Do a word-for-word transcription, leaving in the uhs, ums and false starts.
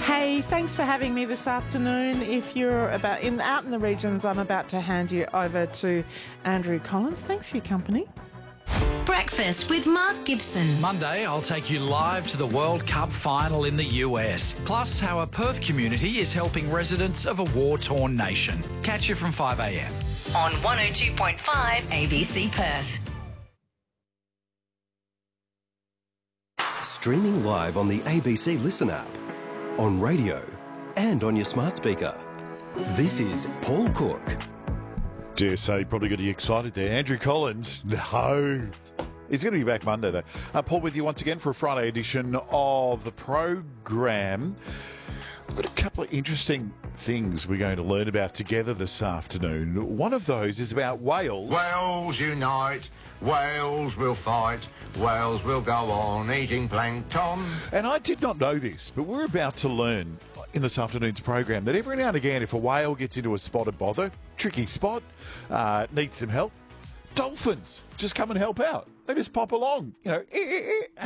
Hey, thanks for having me this afternoon. If you're about in out in the regions, I'm about to hand you over to Andrew Collins. Thanks for your company. Breakfast with Mark Gibson. Monday, I'll take you live to the World Cup final in the U S. Plus, how a Perth community is helping residents of a war-torn nation. Catch you from five a m. On one oh two point five A B C Perth. Streaming live on the A B C Listen app, on radio and on your smart speaker. This is Paul Cook. Dare say, probably got you excited there. Andrew Collins, no. He's going to be back Monday, though. Uh, Paul with you once again for a Friday edition of the program. We've got a couple of interesting things we're going to learn about together this afternoon. One of those is about Wales. Wales unite, Wales will fight, Wales will go on eating plankton. And I did not know this, but we're about to learn in this afternoon's program that every now and again, if a whale gets into a spot of bother, tricky spot, uh, needs some help, dolphins just come and help out. They just pop along, you know, eh, eh, eh,